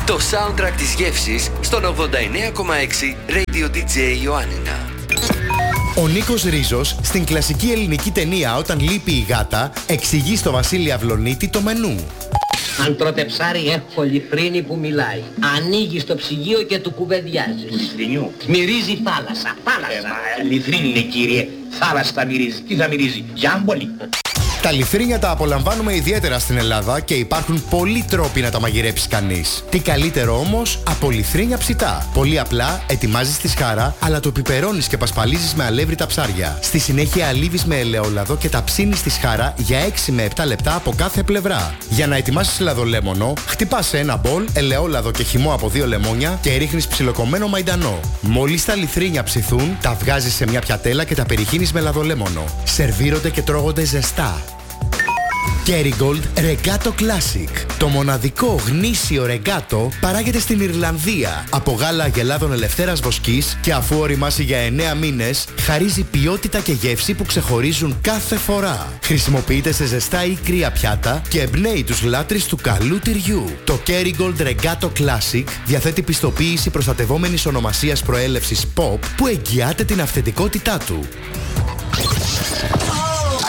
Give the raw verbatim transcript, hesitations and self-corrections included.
Το soundtrack της γεύσης στον ογδόντα εννέα κόμμα έξι Radio ντι τζέι Ιωάννινα. Ο Νίκος Ρίζος στην κλασική ελληνική ταινία «Όταν λείπει η γάτα» εξηγεί στο Βασίλη Αυλονίτη το μενού. Αν τρώτε ψάρι έχω λιφρίνη που μιλάει. Ανοίγει το ψυγείο και του κουβεντιάζει. Λιφρινιού. Μυρίζει θάλασσα, θάλασσα. Ε, μα λιφρίνη είναι κύριε. Θάλασσα θα μυρίζει. Τι θα μυρίζει? Γιάμπολη. Τα λιθρίνια τα απολαμβάνουμε ιδιαίτερα στην Ελλάδα και υπάρχουν πολλοί τρόποι να τα μαγειρέψει κανείς. Τι καλύτερο όμως από λιθρίνια ψητά. Πολύ απλά ετοιμάζεις τη σχάρα, αλλά το πιπερώνεις και πασπαλίζεις με αλεύρι ψάρια. Στη συνέχεια αλείβεις με ελαιόλαδο και τα ψήνεις στη σχάρα για έξι με επτά λεπτά από κάθε πλευρά. Για να ετοιμάσεις λαδολέμονο, χτυπάς σε ένα μπολ ελαιόλαδο και χυμό από δύο λεμόνια και ρίχνεις ψιλοκομμένο μαϊντανό. Μόλις τα λιθρίνια ψηθούν, τα βγάζεις σε μια πιατέλα και τα περιχύνεις με λαδολέμονο. Σερβίρονται και τρώγονται ζεστά. Kerrygold Regato Classic. Το μοναδικό γνήσιο ρεγκάτο παράγεται στην Ιρλανδία από γάλα αγελάδων ελευθέρας βοσκής και αφού οριμάσει για εννέα μήνες, χαρίζει ποιότητα και γεύση που ξεχωρίζουν κάθε φορά. Χρησιμοποιείται σε ζεστά ή κρύα πιάτα και εμπνέει τους λάτρεις του καλού τυριού. Το Kerrygold Regato Classic διαθέτει πιστοποίηση προστατευόμενης ονομασίας προέλευσης Pop που εγγυάται την αυθεντικότητά του.